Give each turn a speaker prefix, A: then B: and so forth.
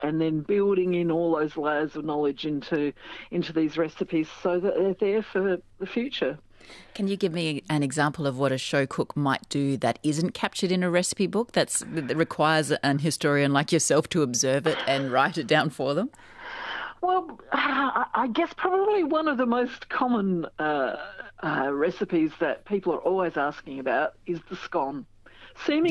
A: and then building in all those layers of knowledge into these recipes so that they're there for the future.
B: Can you give me an example of what a show cook might do that isn't captured in a recipe book that requires an historian like yourself to observe it and write it down for them?
A: Well, I guess probably one of the most common recipes that people are always asking about is the scone. Seemingly